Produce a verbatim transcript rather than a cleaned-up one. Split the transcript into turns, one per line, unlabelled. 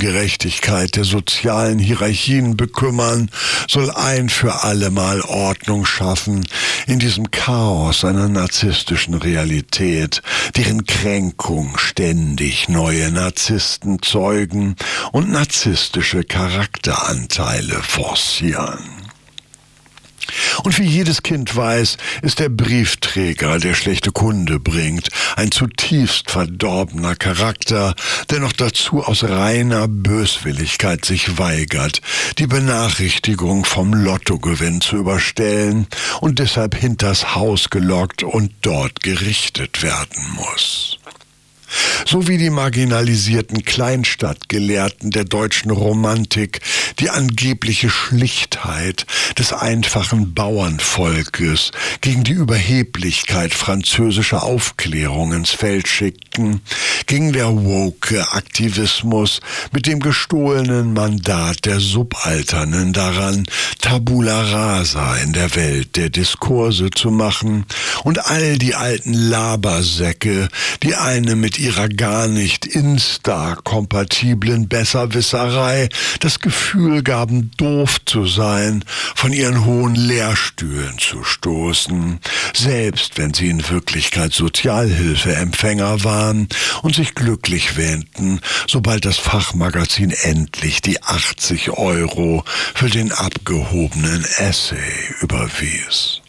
Ungerechtigkeit der sozialen Hierarchien bekümmern, soll ein für alle Mal Ordnung schaffen in diesem Chaos einer narzisstischen Realität, deren Kränkung ständig neue Narzissten zeugen und narzisstische Charakteranteile forcieren. Und wie jedes Kind weiß, ist der Briefträger, der schlechte Kunde bringt, ein zutiefst verdorbener Charakter, der noch dazu aus reiner Böswilligkeit sich weigert, die Benachrichtigung vom Lottogewinn zu überstellen und deshalb hinters Haus gelockt und dort gerichtet werden muss. So wie die marginalisierten Kleinstadtgelehrten der deutschen Romantik die angebliche Schlichtheit des einfachen Bauernvolkes gegen die Überheblichkeit französischer Aufklärung ins Feld schickten, ging der woke Aktivismus mit dem gestohlenen Mandat der Subalternen daran, Tabula rasa in der Welt der Diskurse zu machen und all die alten Labersäcke, die eine mit ihrer gar nicht insta-kompatiblen Besserwisserei das Gefühl gaben, doof zu sein, von ihren hohen Lehrstühlen zu stoßen, selbst wenn sie in Wirklichkeit Sozialhilfeempfänger waren und sich glücklich wähnten, sobald das Fachmagazin endlich die achtzig Euro für den abgehobenen Essay überwies.